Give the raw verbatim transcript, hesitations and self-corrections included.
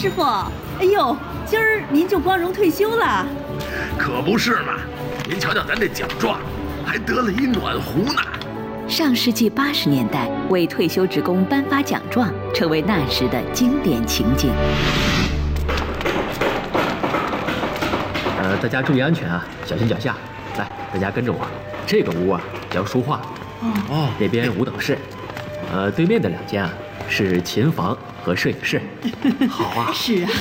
师傅，哎呦，今儿您就光荣退休了？ 可不是嘛！您瞧瞧咱这奖状，还得了一暖壶呢。 上世纪八十年代，为退休职工颁发奖状，成为那时的经典情景。 呃，大家注意安全啊，小心脚下。来，大家跟着我。这个屋啊叫书画，哦，那边舞蹈室，呃，对面的两间啊是琴房和摄影室。 好啊， 是啊。